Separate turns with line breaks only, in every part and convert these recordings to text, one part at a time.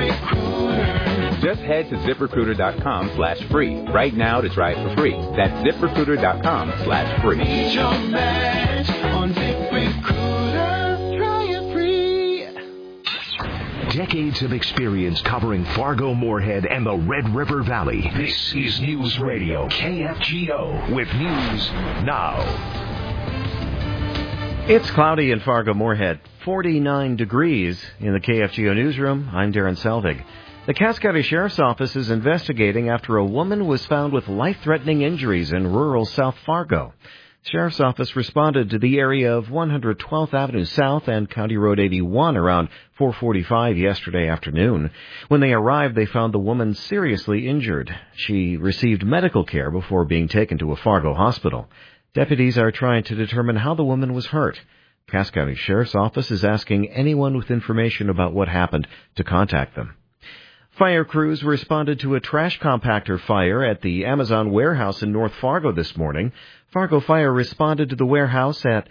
Just head to ZipRecruiter.com/free right now to try it for free. That's ZipRecruiter.com/free.
Meet your match on ZipRecruiter. Try it free.
Decades of experience covering Fargo, Moorhead, and the Red River Valley. This is News Radio KFGO with news now.
It's cloudy in Fargo, Moorhead. 49 degrees in the KFGO newsroom. I'm Darren Selvig. The Cass County Sheriff's Office is investigating after a woman was found with life-threatening injuries in rural South Fargo. Sheriff's Office responded to the area of 112th Avenue South and County Road 81 around 4:45 yesterday afternoon. When they arrived, they found the woman seriously injured. She received medical care before being taken to a Fargo hospital. Deputies are trying to determine how the woman was hurt. Cass County Sheriff's Office is asking anyone with information about what happened to contact them. Fire crews responded to a trash compactor fire at the Amazon warehouse in North Fargo this morning. Fargo Fire responded to the warehouse at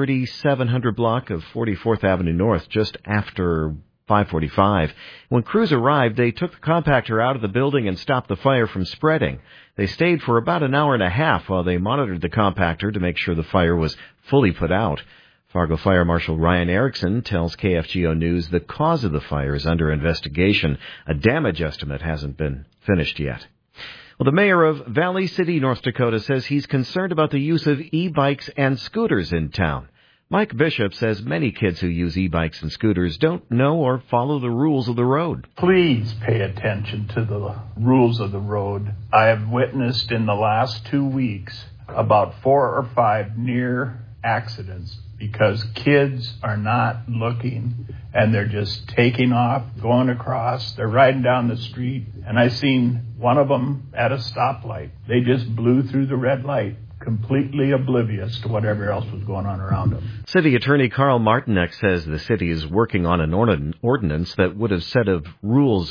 3700 block of 44th Avenue North just after 5:45. When crews arrived, they took the compactor out of the building and stopped the fire from spreading. They stayed for about an hour and a half while they monitored the compactor to make sure the fire was fully put out. Fargo Fire Marshal Ryan Erickson tells KFGO News the cause of the fire is under investigation. A damage estimate hasn't been finished yet. Well, the mayor of Valley City, North Dakota, says he's concerned about the use of e-bikes and scooters in town. Mike Bishop says many kids who use e-bikes and scooters don't know or follow the rules of the road.
Please pay attention to the rules of the road. I have witnessed in the last 2 weeks about 4 or 5 near accidents because kids are not looking and they're just taking off, going across. They're riding down the street. And I seen one of them at a stoplight. They just blew through the red light, completely oblivious to whatever else was going on around them.
City Attorney Carl Martinek says the city is working on an ordinance that would put a set of rules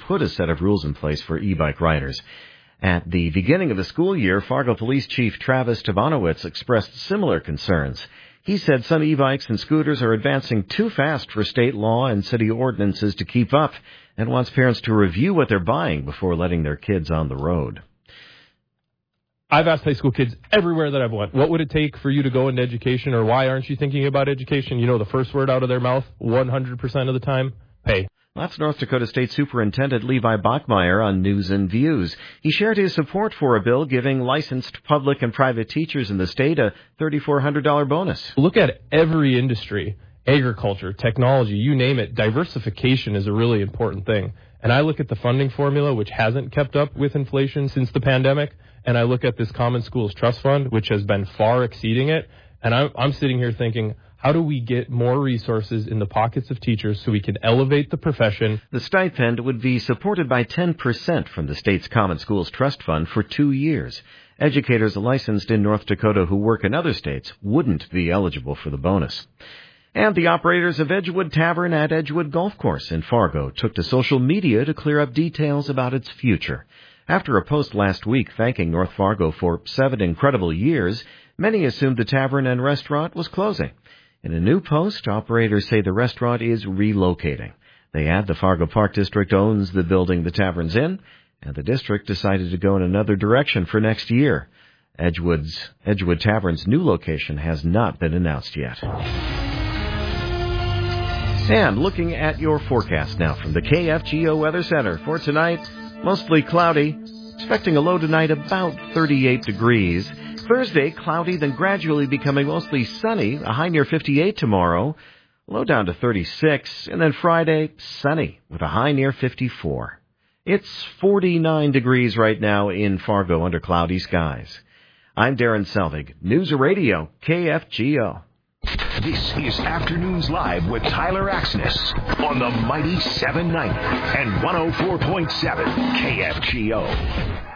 in place for e-bike riders. At the beginning of the school year, Fargo Police Chief Travis Tavanowitz expressed similar concerns. He said some e-bikes and scooters are advancing too fast for state law and city ordinances to keep up and wants parents to review what they're buying before letting their kids on the road.
I've asked high school kids everywhere that I've went, what would it take for you to go into education, or why aren't you thinking about education? You know the first word out of their mouth 100% of the time? Pay.
That's North Dakota State Superintendent Levi Bachmeyer on News and Views. He shared his support for a bill giving licensed public and private teachers in the state a $3,400 bonus.
Look at every industry, agriculture, technology, you name it. Diversification is a really important thing. And I look at the funding formula, which hasn't kept up with inflation since the pandemic, and I look at this Common Schools Trust Fund, which has been far exceeding it, and I'm sitting here thinking, how do we get more resources in the pockets of teachers so we can elevate the profession?
The stipend would be supported by 10% from the state's Common Schools Trust Fund for 2 years. Educators licensed in North Dakota who work in other states wouldn't be eligible for the bonus. And the operators of Edgewood Tavern at Edgewood Golf Course in Fargo took to social media to clear up details about its future. After a post last week thanking North Fargo for 7 incredible years, many assumed the tavern and restaurant was closing. In a new post, operators say the restaurant is relocating. They add the Fargo Park District owns the building the tavern's in, and the district decided to go in another direction for next year. Edgewood Tavern's new location has not been announced yet. And looking at your forecast now from the KFGO Weather Center. For tonight, mostly cloudy, expecting a low tonight about 38 degrees. Thursday, cloudy, then gradually becoming mostly sunny, a high near 58 tomorrow, low down to 36, and then Friday, sunny with a high near 54. It's 49 degrees right now in Fargo under cloudy skies. I'm Darren Selvig, News Radio, KFGO.
This is Afternoons Live with Tyler Axness on the mighty 790 and 104.7 KFGO.